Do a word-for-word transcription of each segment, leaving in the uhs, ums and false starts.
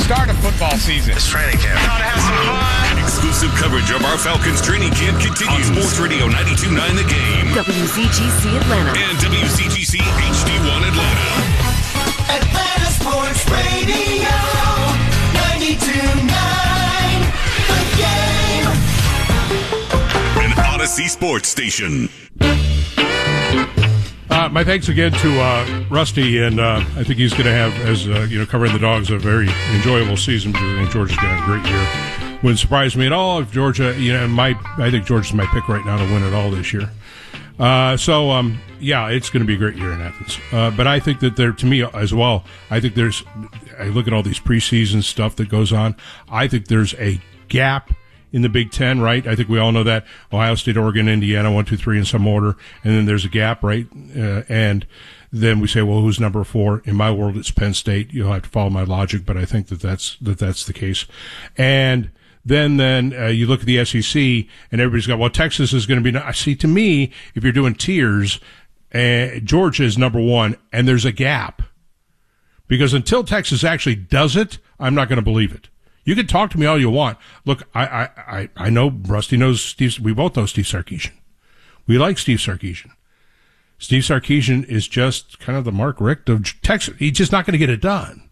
start of football season. It's training camp. Gotta have some fun. Exclusive coverage of our Falcons training camp continues on Sports Radio ninety-two point nine The Game, W Z G C Atlanta, and W Z G C H D one Atlanta. Atlanta Sports Radio ninety-two point nine The Game. An Odyssey Sports Station. Uh, my thanks again to uh, Rusty, and uh, I think he's going to have, as uh, you know, covering the Dogs, a very enjoyable season because I think Georgia's going to have a great year. Wouldn't surprise me at all if Georgia, you know, my I think Georgia's my pick right now to win it all this year. Uh, so, um, yeah, it's going to be a great year in Athens. Uh, but I think that there, to me as well, I think there's, I look at all these preseason stuff that goes on. I think there's a gap in the Big Ten, right? I think we all know that. Ohio State, Oregon, Indiana, one, two, three in some order. And then there's a gap, right? Uh, and then we say, well, who's number four? In my world, it's Penn State. You'll have to follow my logic, but I think that that's, that that's the case. And then, then, uh, you look at the S E C and everybody's got, well, Texas is going to be, I see, to me, if you're doing tiers, uh, Georgia is number one and there's a gap. Because until Texas actually does it, I'm not going to believe it. You can talk to me all you want. Look, I, I, I, I know Rusty knows Steve. We both know Steve Sarkisian. We like Steve Sarkisian. Steve Sarkisian is just kind of the Mark Richt of Texas. He's just not going to get it done.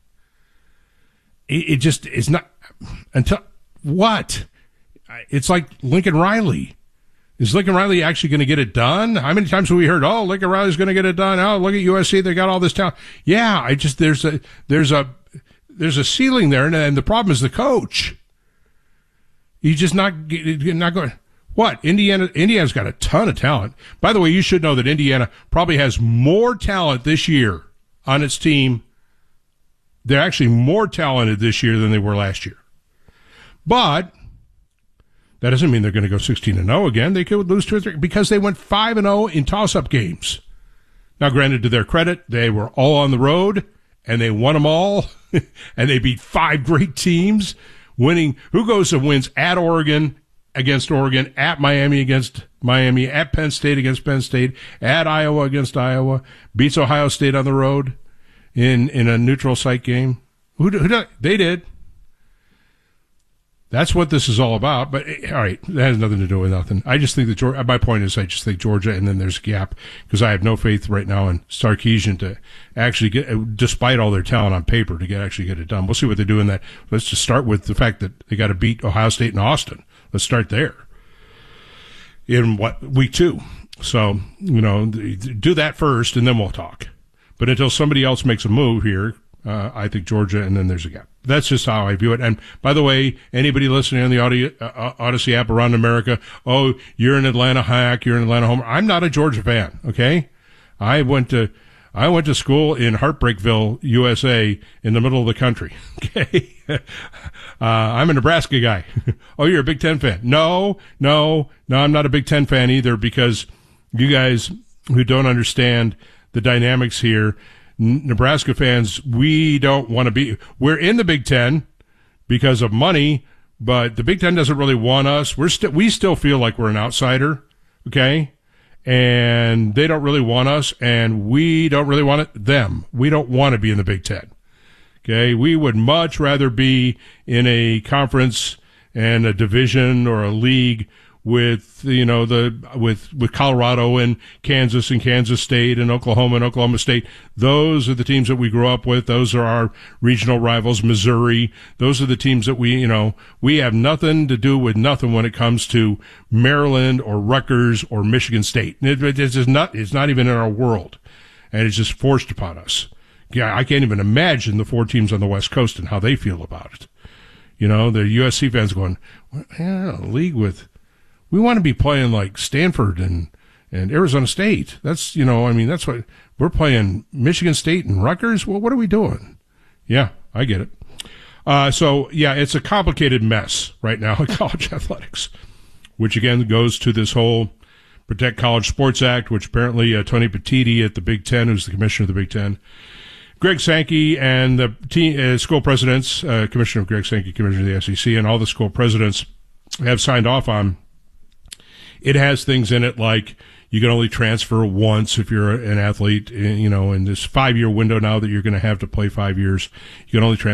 It, it just is not until what? It's like Lincoln Riley. Is Lincoln Riley actually going to get it done? How many times have we heard, oh, Lincoln Riley's going to get it done. Oh, look at U S C. They got all this talent. Yeah, I just, there's a, there's a, There's a ceiling there, and the problem is the coach. He's just not not going. What? Indiana? Indiana's got a ton of talent. By the way, you should know that Indiana probably has more talent this year on its team. They're actually more talented this year than they were last year. But that doesn't mean they're going to go sixteen and oh again. They could lose two or three because they went five and oh in toss-up games. Now, granted, to their credit, they were all on the road, and they won them all. And they beat five great teams, winning. Who goes and wins at Oregon against Oregon, at Miami against Miami, at Penn State against Penn State, at Iowa against Iowa, beats Ohio State on the road in, in a neutral site game? Who, who did? They did. That's what this is all about. But, all right, that has nothing to do with nothing. I just think that Georgia, my point is I just think Georgia, and then there's a gap, because I have no faith right now in Sarkisian to actually get, despite all their talent on paper, to get actually get it done. We'll see what they do in that. Let's just start with the fact that they got to beat Ohio State and Austin. Let's start there. In what, week two. So, you know, do that first, and then we'll talk. But until somebody else makes a move here, uh, I think Georgia, and then there's a gap. That's just how I view it. And by the way, anybody listening on the audio, uh, Odyssey app around America, oh, you're an Atlanta hack, you're an Atlanta homer. I'm not a Georgia fan, okay? I went to, I went to school in Heartbreakville, U S A, in the middle of the country, okay? uh, I'm a Nebraska guy. Oh, you're a Big Ten fan. No, no, no, I'm not a Big Ten fan either, because you guys who don't understand the dynamics here, Nebraska fans, we don't want to be, we're in the Big Ten because of money, but the Big Ten doesn't really want us. We're still, we still feel like we're an outsider, okay? And they don't really want us, and we don't really want it, them. We don't want to be in the Big Ten, okay? We would much rather be in a conference and a division or a league with, you know, the, with, with Colorado and Kansas and Kansas State and Oklahoma and Oklahoma State. Those are the teams that we grew up with. Those are our regional rivals, Missouri. Those are the teams that we, you know, we have nothing to do with nothing when it comes to Maryland or Rutgers or Michigan State. It, it, it's just not, it's not even in our world. And it's just forced upon us. Yeah, I can't even imagine the four teams on the West Coast and how they feel about it. You know, the U S C fans going, well, yeah, a league with, we want to be playing like Stanford and, and Arizona State. That's, you know, I mean, that's what we're playing, Michigan State and Rutgers. Well, what are we doing? Yeah, I get it. Uh, so yeah, it's a complicated mess right now in college athletics, which again goes to this whole Protect College Sports Act, which apparently uh, Tony Petitti at the Big Ten, who's the commissioner of the Big Ten, Greg Sankey and the team, uh, school presidents, uh, Commissioner Greg Sankey, Commissioner of the S E C, and all the school presidents have signed off on. It has things in it like you can only transfer once if you're an athlete, you know, in this five-year window now that you're going to have to play five years. You can only transfer